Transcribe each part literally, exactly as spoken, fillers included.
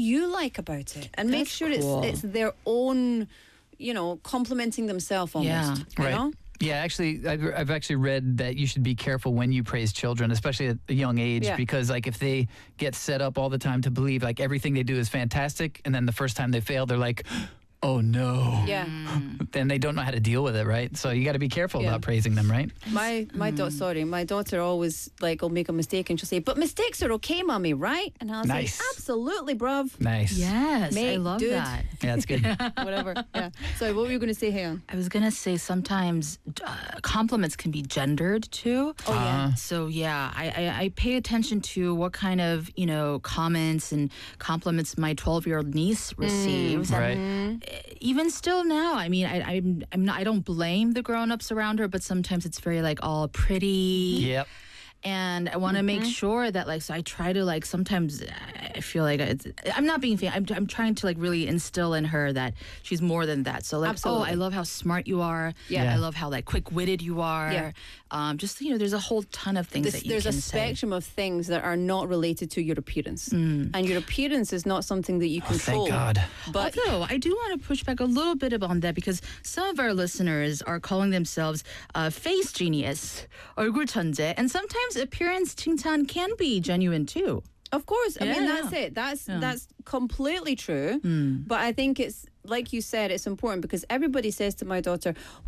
you like about it, and make That's sure cool. it's it's their own, you know, complimenting themselves almost. Yeah. You Right. know? Yeah, actually, I've, I've actually read that you should be careful when you praise children, especially at a young age, Yeah. because like if they get set up all the time to believe like everything they do is fantastic, and then the first time they fail, they're like, oh no. Yeah. Then they don't know how to deal with it, right? So you got to be careful Yeah. about praising them, right? My my Mm. daughter, sorry, my daughter always like will make a mistake and she'll say, "But mistakes are okay, mommy, right?" And I'll Nice. say, "Absolutely, bruv." Nice. Yes, I Mate, love dude. that. Yeah, that's good. Whatever. Yeah. Sorry, what were you going to say, Hayon? I was gonna say sometimes uh, compliments can be gendered too. Oh yeah. Uh, So yeah, I, I I pay attention to what kind of you know comments and compliments my twelve-year-old niece receives. And right. even still now, I mean, I, I'm I'm not I don't blame the grown-ups around her, but sometimes it's very like all pretty. Yep. And I want to make sure that like so I try to like sometimes I feel like it's, I'm not being fan. I'm I'm trying to like really instill in her that she's more than that. So like Absolutely. oh, I love how smart you are. Yeah. Yeah. I love how like quick-witted you are. Yeah. Um, just you know, there's a whole ton of things This, that you there's can a say. spectrum of things that are not related to your appearance, and your appearance is not something that you Oh, control. thank God. But Although I do want to push back a little bit on that because some of our listeners are calling themselves uh, face genius, 얼굴 천재, and sometimes appearance 칭찬 can be genuine too. of course, I mean Yeah, that's yeah. it. That's Yeah. that's completely true. But I think it's like you said, it's important because everybody says to my daughter, "와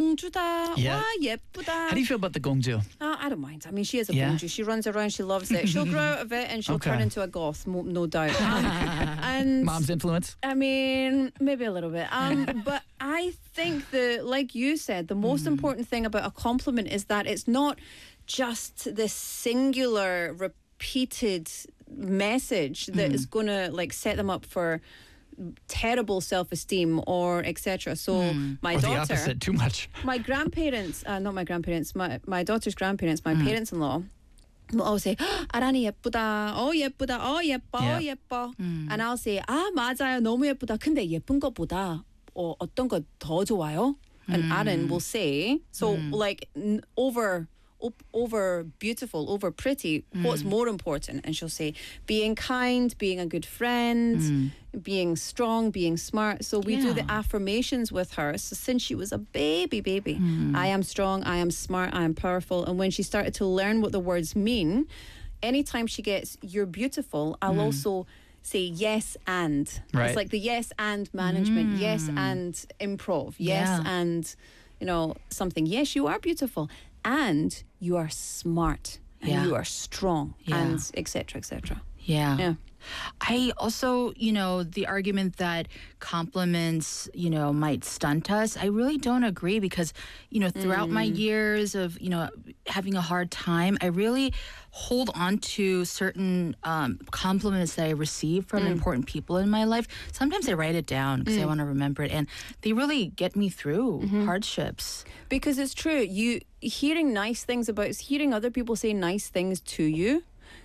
공주다, Yeah. 와 예쁘다." How do you feel about the gongju? Uh, I don't mind. I mean, she is a Yeah. 공주. She runs around. She loves it. She'll grow out of it and she'll Okay. turn into a goth, mo- no doubt. Um, and Mom's influence? I mean, maybe a little bit. Um, but I think the, like you said, the most important thing about a compliment is that it's not just this singular, repeated message that is going to like set them up for terrible self-esteem or et cetera. So my Or the daughter, opposite, too much. my grandparents, uh, not my grandparents, my my daughter's grandparents, my parents-in-law. will always say, 아란이 예쁘다, 어 예쁘다, 어 예뻐, 어 Yeah. 예뻐. And I'll say, 아 맞아요, 너무 예쁘다. 근데 예쁜 것보다 어, 어떤 거 더 좋아요? And Aaron will say, so like n- over op- over beautiful, over pretty, what's more important? And she'll say, being kind, being a good friend, being strong, being smart. So we do the Yeah. affirmations with her. So since she was a baby, baby, I am strong, I am smart, I am powerful. And when she started to learn what the words mean, anytime she gets, you're beautiful, I'll also say yes and. Right. It's like the yes and management, yes and improv, yes Yeah. and, you know, something. Yes, you are beautiful and you are smart and Yeah. you are strong Yeah. and et cetera, et cetera. Yeah. Yeah. I also, you know, the argument that compliments, you know, might stunt us, I really don't agree because, you know, throughout my years of, you know, having a hard time, I really hold on to certain um, compliments that I receive from important people in my life. Sometimes I write it down because I want to remember it, and they really get me through hardships. Because it's true. You hearing nice things about, hearing other people say nice things to you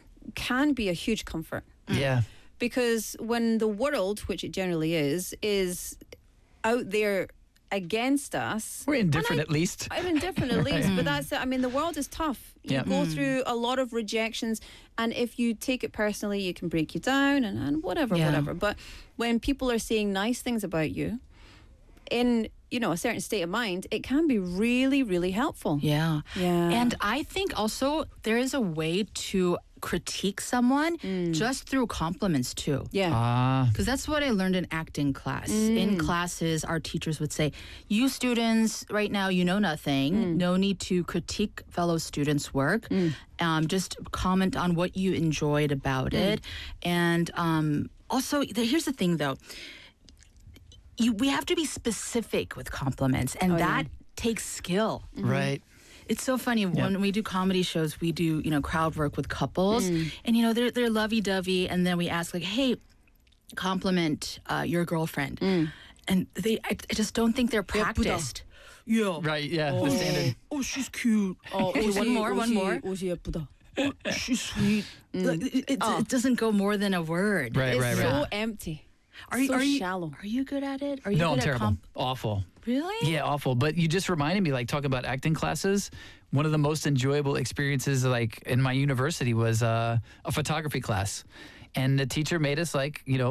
can be a huge comfort. Yeah. Because when the world, which it generally is, is out there against us, We're indifferent and at least. I'm indifferent at least, but that's it. I mean, the world is tough. You Yeah. go through a lot of rejections, and if you take it personally, you can break you down and, and whatever, Yeah. whatever. But when people are saying nice things about you, in you know a certain state of mind, it can be really, really helpful. Yeah. Yeah. And I think also there is a way to critique someone just through compliments too. Yeah. Ah. Because that's what I learned in acting class. In classes, our teachers would say, you students, right now, you know nothing. No need to critique fellow students' work. Um, just comment on what you enjoyed about it. And um, also, th- here's the thing, though. You, we have to be specific with compliments, and that takes skill. Right. It's so funny when we do comedy shows. We do you know crowd work with couples, and you know they're they're lovey dovey, and then we ask like, "Hey, compliment uh, your girlfriend," and they I, I just don't think they're practiced. Yeah. Right, yeah. The standard. Oh, she's cute. Oh, Okay, one more, one more. 옷이 예쁘다. She's sweet. Like, It, it, it doesn't go more than a word. Right, It's right, so right. empty. Are you So are you shallow. Are you good at it? Are you No, I'm good at terrible. comp- Awful. Really? Yeah, awful. But you just reminded me, like, talking about acting classes, one of the most enjoyable experiences, like, in my university was uh, a photography class. And the teacher made us, like, you know,